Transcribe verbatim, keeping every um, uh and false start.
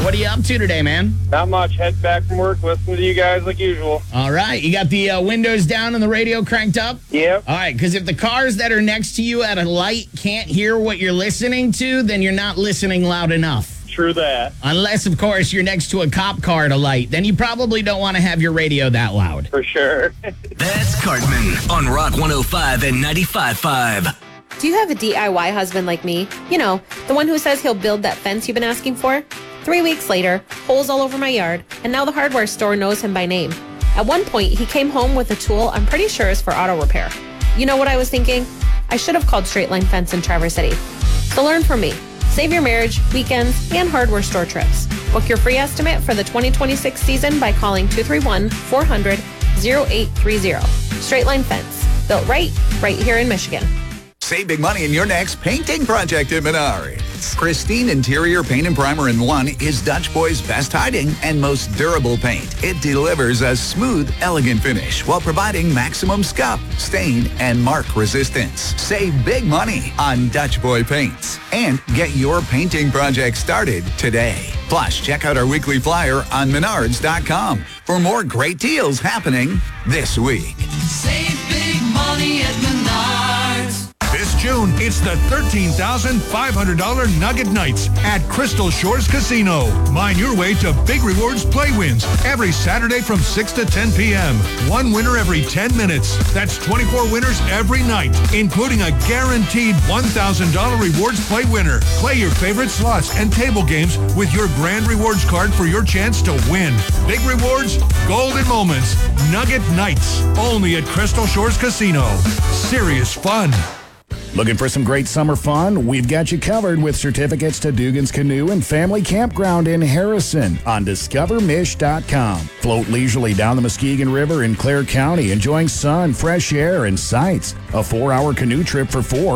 What are you up to today, man? Not much. Head back from work, listening to you guys like usual. All right. You got the uh, windows down and the radio cranked up? Yep. All right, because if the cars that are next to you at a light can't hear what you're listening to, then you're not listening loud enough. True that. Unless, of course, you're next to a cop car at a light. Then you probably don't want to have your radio that loud. For sure. That's Cartman on Rock one oh five and ninety-five point five. Do you have a D I Y husband like me? You know, the one who says he'll build that fence you've been asking for? Three weeks later, holes all over my yard, and now the hardware store knows him by name. At one point, he came home with a tool I'm pretty sure is for auto repair. You know what I was thinking? I should have called Straight Line Fence in Traverse City. So learn from me. Save your marriage, weekends, and hardware store trips. Book your free estimate for the twenty twenty-six season by calling two three one, four hundred, oh eight three oh. Straight Line Fence. Built right, right here in Michigan. Save big money in your next painting project at Menards. Pristine Interior Paint and Primer in one is Dutch Boy's best hiding and most durable paint. It delivers a smooth, elegant finish while providing maximum scuff, stain, and mark resistance. Save big money on Dutch Boy paints and get your painting project started today. Plus, check out our weekly flyer on menards dot com for more great deals happening this week. Save big money at Menards. This June, it's the thirteen thousand five hundred dollars Nugget Nights at Crystal Shores Casino. Mine your way to Big Rewards Play Wins every Saturday from six to ten p.m. One winner every ten minutes. That's twenty-four winners every night, including a guaranteed one thousand dollars Rewards Play winner. Play your favorite slots and table games with your Grand Rewards card for your chance to win. Big Rewards, Golden Moments, Nugget Nights. Only at Crystal Shores Casino. Serious fun. Looking for some great summer fun? We've got you covered with certificates to Dugan's Canoe and Family Campground in Harrison on discover mish dot com. Float leisurely down the Muskegon River in Clare County, enjoying sun, fresh air, and sights. A four-hour canoe trip for four